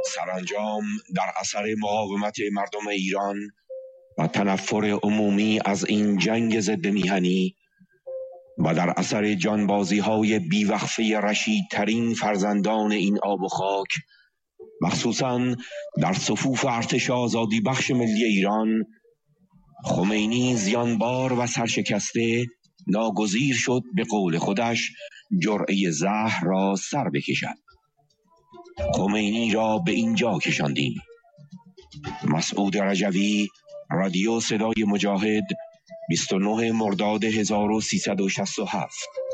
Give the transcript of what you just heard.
سرانجام در اثر مقاومت مردم ایران و تنفر عمومی از این جنگ ضد میهنی و در اثر جانبازی‌های بیوقفه رشیدترین فرزندان این آب و خاک، مخصوصاً در صفوف ارتش آزادی بخش ملی ایران، خمینی زیانبار و سرشکسته ناگزیر شد به قول خودش جرعه زهر را سر بکشد. خمینی را به اینجا کشاندیم. مسعود رجوی، رادیو صدای مجاهد، 29 مرداد 1367.